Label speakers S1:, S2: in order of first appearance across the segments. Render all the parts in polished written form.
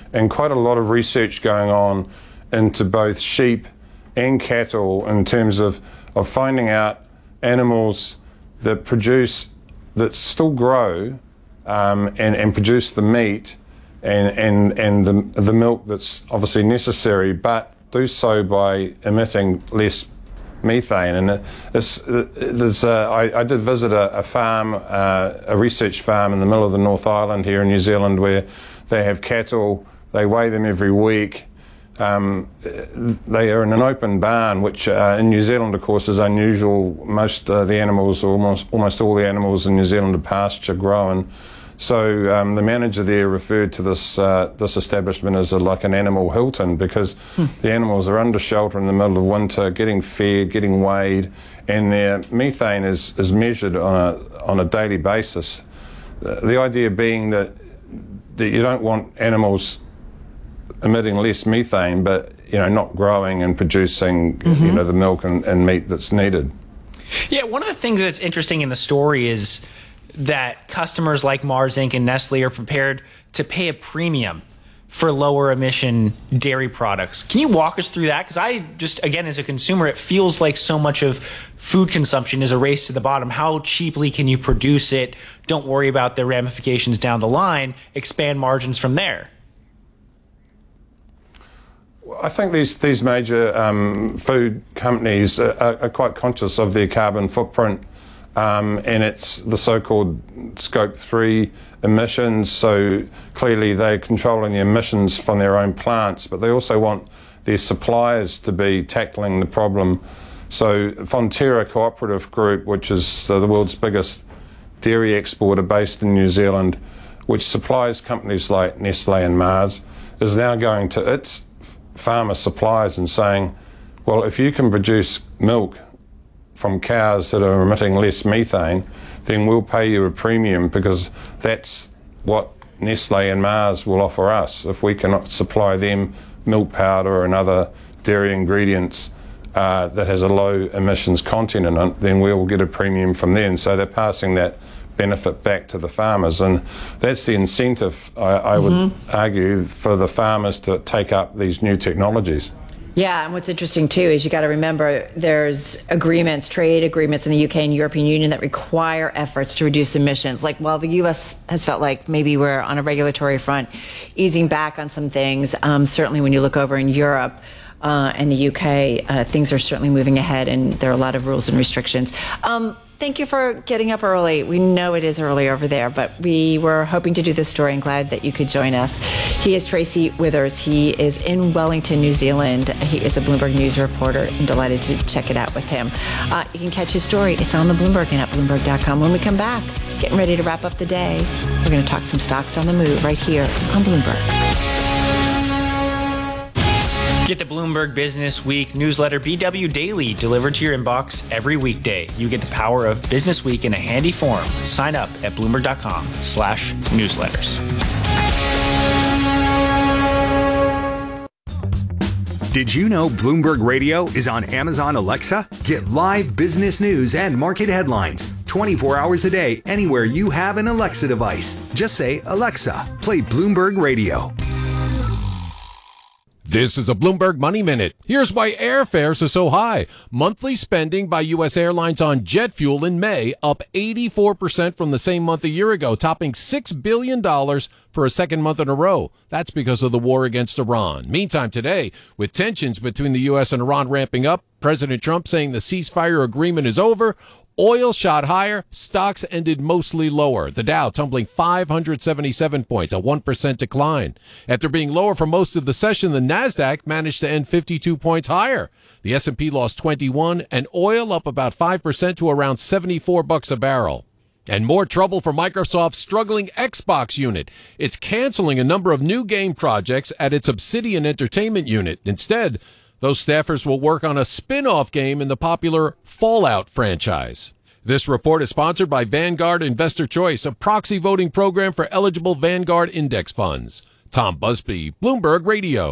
S1: and quite a lot of research going on into both sheep and cattle in terms of finding out animals that still grow and produce the meat and the milk that's obviously necessary, but do so by emitting less methane. And I did visit a farm, a research farm in the middle of the North Island here in New Zealand, where they have cattle. They weigh them every week. They are in an open barn, which in New Zealand, of course, is unusual. Most the animals, or almost all the animals in New Zealand, are pasture grown. So the manager there referred to this establishment as like an animal Hilton, because the animals are under shelter in the middle of winter, getting fed, getting weighed, and their methane is measured on a daily basis. The idea being that you don't want animals emitting less methane, but not growing and producing the milk and meat that's needed.
S2: Yeah, one of the things that's interesting in the story is that customers like Mars Inc. and Nestle are prepared to pay a premium for lower emission dairy products. Can you walk us through that? Because I just, again, as a consumer, it feels like so much of food consumption is a race to the bottom. How cheaply can you produce it? Don't worry about the ramifications down the line. Expand margins from there.
S1: I think these major food companies are quite conscious of their carbon footprint, and it's the so-called Scope 3 emissions. So clearly they're controlling the emissions from their own plants, but they also want their suppliers to be tackling the problem. So Fonterra Cooperative Group, which is the world's biggest dairy exporter based in New Zealand, which supplies companies like Nestle and Mars, is now going to its farmer suppliers and saying, well, if you can produce milk from cows that are emitting less methane, then we'll pay you a premium, because that's what Nestle and Mars will offer us. If we cannot supply them milk powder and other dairy ingredients that has a low emissions content in it, then we'll get a premium from them. So they're passing that benefit back to the farmers, and that's the incentive, I would argue, for the farmers to take up these new technologies.
S3: Yeah, and what's interesting too is you got to remember there's trade agreements in the UK and European Union that require efforts to reduce emissions. Like, while the US has felt like maybe we're on a regulatory front easing back on some things, certainly when you look over in Europe and the UK, things are certainly moving ahead, and there are a lot of rules and restrictions. Thank you for getting up early. We know it is early over there, but we were hoping to do this story and glad that you could join us. He is Tracy Withers. He is in Wellington, New Zealand. He is a Bloomberg News reporter, and delighted to check it out with him. You can catch his story. It's on the Bloomberg and at Bloomberg.com. When we come back, getting ready to wrap up the day, we're going to talk some stocks on the move right here on Bloomberg.
S2: Get the Bloomberg Business Week newsletter, BW Daily, delivered to your inbox every weekday. You get the power of Business Week in a handy form. Sign up at Bloomberg.com/newsletters.
S4: Did you know Bloomberg Radio is on Amazon Alexa? Get live business news and market headlines 24 hours a day anywhere you have an Alexa device. Just say, Alexa, play Bloomberg Radio.
S5: This is a Bloomberg Money Minute. Here's why airfares are so high. Monthly spending by U.S. airlines on jet fuel in May up 84% from the same month a year ago, topping $6 billion for a second month in a row. That's because of the war against Iran. Meantime, today, with tensions between the U.S. and Iran ramping up, President Trump saying the ceasefire agreement is over, oil shot higher, stocks ended mostly lower. The Dow tumbling 577 points, a 1% decline. After being lower for most of the session, the Nasdaq managed to end 52 points higher. The S&P lost 21, and oil up about 5% to around $74 a barrel. And more trouble for Microsoft's struggling Xbox unit. It's canceling a number of new game projects at its Obsidian Entertainment unit. Instead, those staffers will work on a spin-off game in the popular Fallout franchise. This report is sponsored by Vanguard Investor Choice, a proxy voting program for eligible Vanguard index funds. Tom Busby, Bloomberg Radio.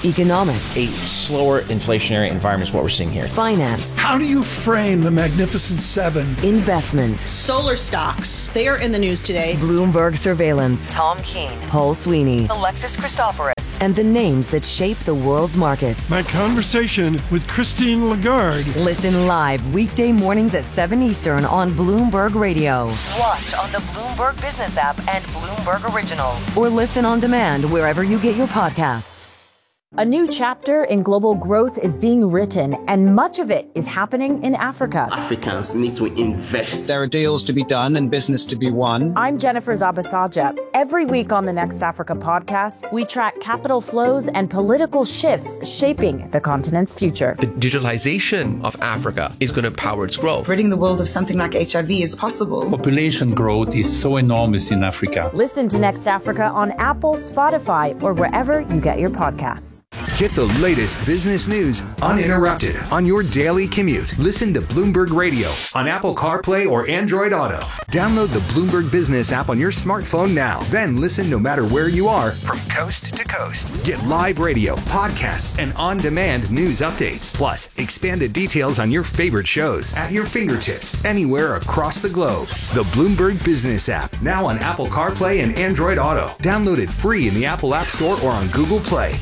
S6: Economics.
S7: A slower inflationary environment is what we're seeing here.
S6: Finance.
S8: How do you frame the Magnificent Seven?
S6: Investment.
S9: Solar stocks. They are in the news today.
S6: Bloomberg surveillance. Tom Keene. Paul Sweeney. Alexis Christoforous. And the names that shape the world's markets.
S8: My conversation with Christine Lagarde.
S6: Listen live weekday mornings at 7 Eastern on Bloomberg Radio. Watch on the Bloomberg Business app and Bloomberg Originals. Or listen on demand wherever you get your podcasts.
S10: A new chapter in global growth is being written, and much of it is happening in Africa.
S11: Africans need to invest.
S12: There are deals to be done and business to be won.
S10: I'm Jennifer Zabasaja. Every week on the Next Africa podcast, we track capital flows and political shifts shaping the continent's future.
S13: The digitalization of Africa is going to power its growth.
S14: Ridding the world of something like HIV is possible.
S15: Population growth is so enormous in Africa.
S10: Listen to Next Africa on Apple, Spotify, or wherever you get your podcasts.
S4: Get the latest business news uninterrupted on your daily commute. Listen to Bloomberg Radio on Apple CarPlay or Android Auto. Download the Bloomberg Business app on your smartphone now. Then listen no matter where you are from coast to coast. Get live radio, podcasts, and on-demand news updates. Plus, expanded details on your favorite shows at your fingertips anywhere across the globe. The Bloomberg Business app, now on Apple CarPlay and Android Auto. Download it free in the Apple App Store or on Google Play.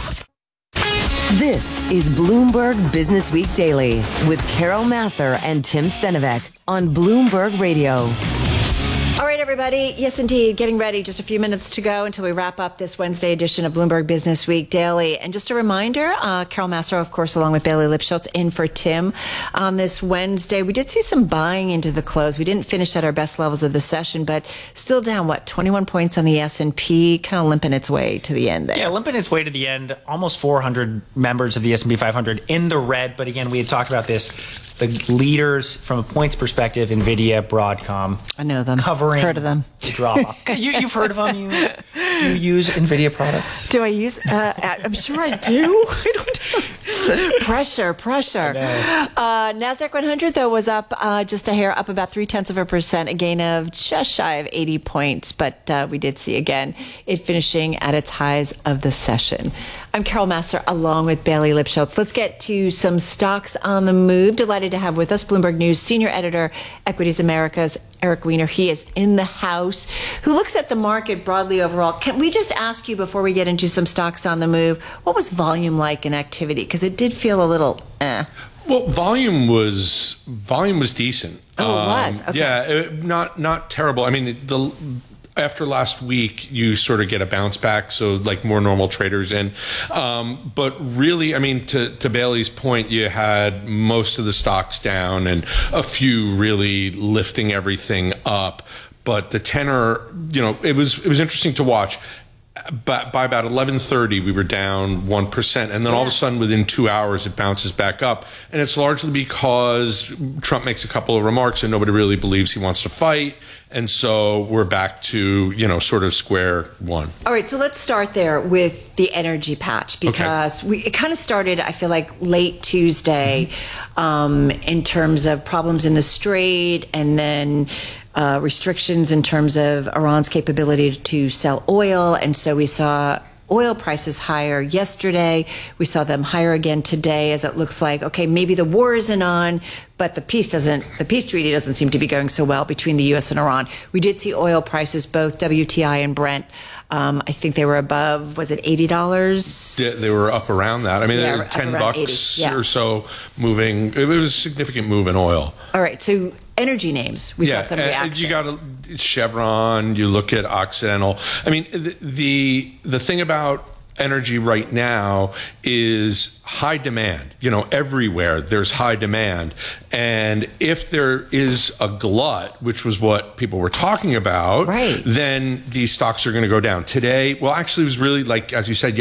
S6: This is Bloomberg Business Week Daily with Carol Massar and Tim Stenovec on Bloomberg Radio.
S3: All right, everybody. Yes, indeed. Getting ready. Just a few minutes to go until we wrap up this Wednesday edition of Bloomberg Business Week Daily. And just a reminder, Carol Massar, of course, along with Bailey Lipschultz, in for Tim on this Wednesday. We did see some buying into the close. We didn't finish at our best levels of the session, but still down, 21 points on the S&P, kind of limping its way to the end there.
S2: Yeah, limping its way to the end. Almost 400 members of the S&P 500 in the red. But again, we had talked about this. The leaders from a points perspective, NVIDIA, Broadcom.
S3: I know them.
S2: Covering
S3: heard of them.
S2: The drop-off. You've heard of them? Do you use NVIDIA products?
S3: Do I use? I'm sure I do. I don't know. Pressure. NASDAQ 100, though, was up just a hair, up about 0.3%, a gain of just shy of 80 points. But we did see, again, it finishing at its highs of the session. I'm Carol Massar, along with Bailey Lipschultz. Let's get to some stocks on the move. Delighted to have with us Bloomberg News Senior Editor, Equities Americas, Eric Weiner. He is in the house, who looks at the market broadly overall. Can we just ask you, before we get into some stocks on the move, what was volume like in activity? Because it did feel a little
S16: Well, volume was decent.
S3: Oh, it was? Okay.
S16: Yeah, not terrible. I mean, after last week, you sort of get a bounce back, so like more normal traders in. But really, I mean, to Bailey's point, you had most of the stocks down and a few really lifting everything up. But the tenor, it was interesting to watch. But by about 11:30, we were down 1%, and then all of a sudden, within 2 hours, it bounces back up, and it's largely because Trump makes a couple of remarks, and nobody really believes he wants to fight, and so we're back to sort of square one.
S3: All right, so let's start there with the energy patch, because it kind of started, I feel like, late Tuesday, in terms of problems in the Strait, and then restrictions in terms of Iran's capability to sell oil. And so we saw oil prices higher yesterday. We saw them higher again today, as it looks like, okay, maybe the war isn't on, but the peace treaty doesn't seem to be going so well between the U.S. and Iran. We did see oil prices, both WTI and Brent. I think they were above, was it $80?
S16: Yeah, they were up around that. I mean,
S3: yeah,
S16: $10 or so moving. It was a significant move in oil.
S3: All right, so energy names, we saw some reaction.
S16: You got Chevron, you look at Occidental. I mean, the thing about energy right now is high demand. Everywhere there's high demand. And if there is a glut, which was what people were talking about, then these stocks are going to go down. Today, well, actually, it was really like, as you said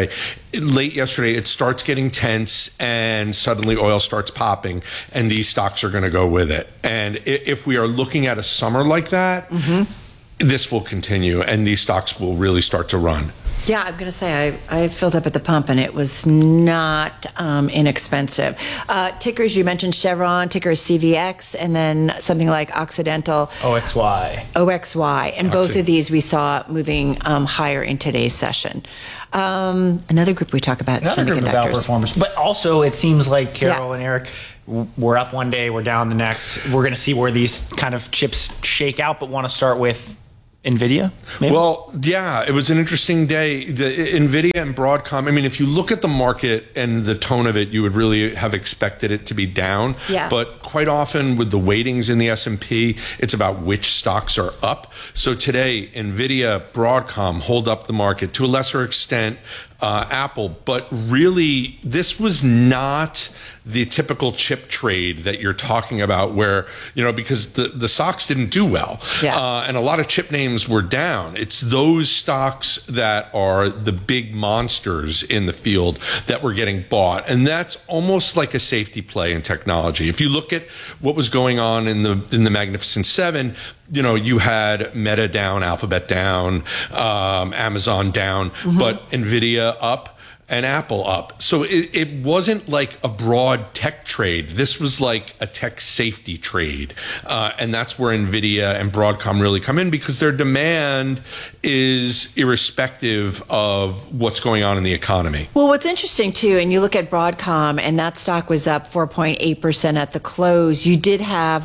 S16: late yesterday, it starts getting tense and suddenly oil starts popping and these stocks are going to go with it. And if we are looking at a summer like that, this will continue and these stocks will really start to run.
S3: Yeah, I'm going to say I filled up at the pump and it was not inexpensive. Tickers, you mentioned Chevron, ticker is CVX, and then something like Occidental.
S2: OXY.
S3: And both of these we saw moving higher in today's session. Another group we talk about,
S2: another group of
S3: semiconductors.
S2: outperformers. But also, it seems like Carol and Eric, we're up one day, we're down the next. We're going to see where these kind of chips shake out, but want to start with NVIDIA? Maybe?
S16: Well, yeah, it was an interesting day. The NVIDIA and Broadcom, I mean, if you look at the market and the tone of it, you would really have expected it to be down.
S3: Yeah.
S16: But quite often with the weightings in the S&P, it's about which stocks are up. So today, NVIDIA, Broadcom hold up the market. To a lesser extent, Apple. But really, this was not the typical chip trade that you're talking about where, because the stocks didn't do well.
S3: Yeah.
S16: And a lot of chip names were down. It's those stocks that are the big monsters in the field that were getting bought. And that's almost like a safety play in technology. If you look at what was going on in the Magnificent Seven, you had Meta down, Alphabet down, Amazon down, but NVIDIA up and Apple up. So it wasn't like a broad tech trade. This was like a tech safety trade. And that's where NVIDIA and Broadcom really come in because their demand is irrespective of what's going on in the economy.
S3: Well, what's interesting, too, and you look at Broadcom, and that stock was up 4.8% at the close. You did have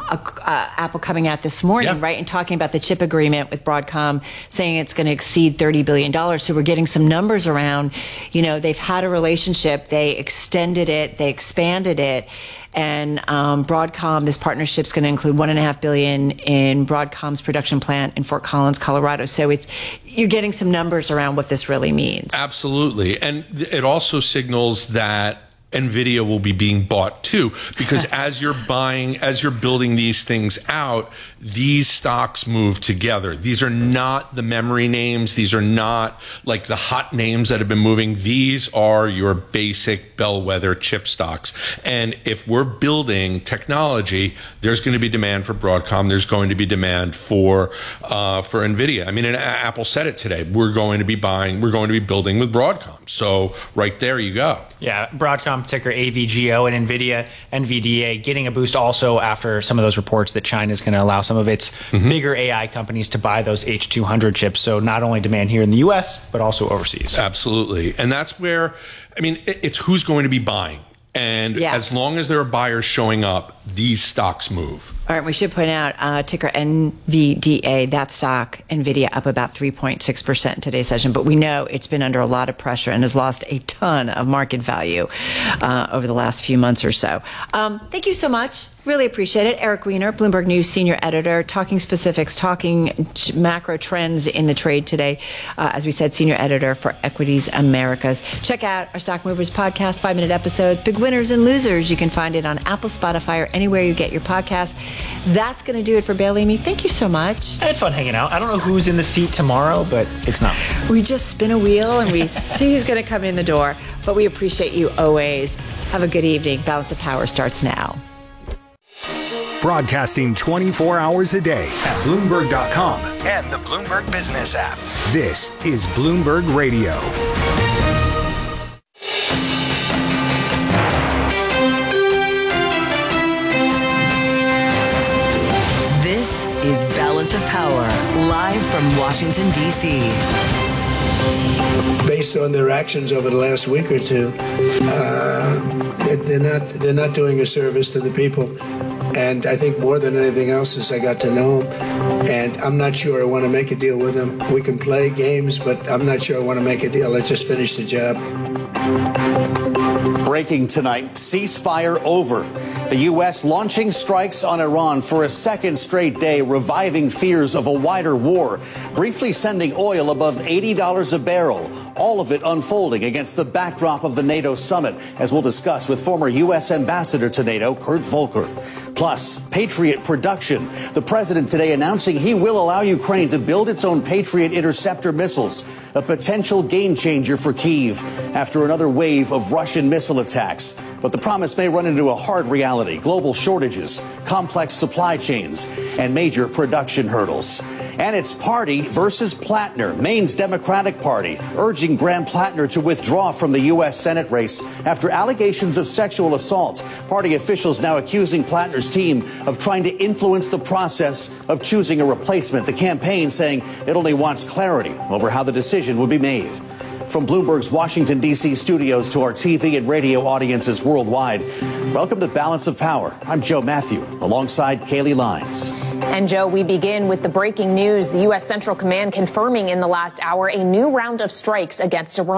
S3: Apple coming out this morning, right, and talking about the chip agreement with Broadcom, saying it's going to exceed $30 billion. So we're getting some numbers around. They've had a relationship. They extended it. They expanded it. And Broadcom, this partnership is going to include $1.5 billion in Broadcom's production plant in Fort Collins, Colorado. So you're getting some numbers around what this really means.
S16: Absolutely. And it also signals that NVIDIA will be being bought too, because as you're building these things out, these stocks move together. These are not the memory names. These are not like the hot names that have been moving. These are your basic bellwether chip stocks. And if we're building technology, there's going to be demand for Broadcom. There's going to be demand for NVIDIA. I mean, and Apple said it today. We're going to be building with Broadcom. So right there you go.
S2: Yeah, Broadcom ticker AVGO and NVDA getting a boost also after some of those reports that China is going to allow some of its bigger AI companies to buy those H200 chips. So not only demand here in the U.S., but also overseas.
S16: Absolutely. And that's where, it's who's going to be buying. And as long as there are buyers showing up, these stocks move.
S3: All right, we should point out ticker NVDA, that stock, NVIDIA, up about 3.6% in today's session. But we know it's been under a lot of pressure and has lost a ton of market value over the last few months or so. Thank you so much. Really appreciate it. Eric Weiner, Bloomberg News senior editor, talking specifics, talking macro trends in the trade today. As we said, senior editor for Equities Americas. Check out our Stock Movers podcast, 5-minute episodes, big winners and losers. You can find it on Apple, Spotify, or anywhere you get your podcast. That's going to do it for Bailey and me. Thank you so much.
S2: I had fun hanging out. I don't know who's in the seat tomorrow, but it's not me.
S3: We just spin a wheel and we see who's going to come in the door. But we appreciate you always. Have a good evening. Balance of Power starts now.
S4: Broadcasting 24 hours a day at Bloomberg.com and the Bloomberg Business app. This is Bloomberg Radio.
S6: This is Balance of Power, live from Washington, D.C.
S17: Based on their actions over the last week or two, they're not doing a service to the people. And I think more than anything else is I got to know him. And I'm not sure I want to make a deal with him. We can play games, but I'm not sure I want to make a deal. I just finished the job.
S18: Breaking tonight, ceasefire over. The U.S. launching strikes on Iran for a second straight day, reviving fears of a wider war, briefly sending oil above $80 a barrel. All of it unfolding against the backdrop of the NATO summit, as we'll discuss with former U.S. Ambassador to NATO, Kurt Volker. Plus, Patriot production. The president today announcing he will allow Ukraine to build its own Patriot interceptor missiles, a potential game changer for Kyiv after another wave of Russian missile attacks. But the promise may run into a hard reality: global shortages, complex supply chains, and major production hurdles. And it's Party versus Plattner, Maine's Democratic Party, urging Graham Plattner to withdraw from the U.S. Senate race after allegations of sexual assault. Party officials now accusing Plattner's team of trying to influence the process of choosing a replacement. The campaign saying it only wants clarity over how the decision would be made. From Bloomberg's Washington, D.C. studios to our TV and radio audiences worldwide, welcome to Balance of Power. I'm Joe Matthew, alongside Kaylee Lyons.
S19: And Joe, we begin with the breaking news. The U.S. Central Command confirming in the last hour a new round of strikes against Iran.